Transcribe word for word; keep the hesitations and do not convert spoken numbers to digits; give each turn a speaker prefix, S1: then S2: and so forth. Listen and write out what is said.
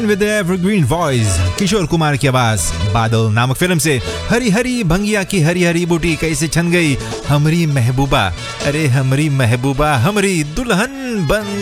S1: and विद evergreen voice Kishore Kumar की आवाज बादल नामक फिल्म से हरी हरी भंगिया की हरी हरी बूटी कैसे छन गई हमरी महबूबा, अरे हमरी महबूबा हमरी दुल्हन बन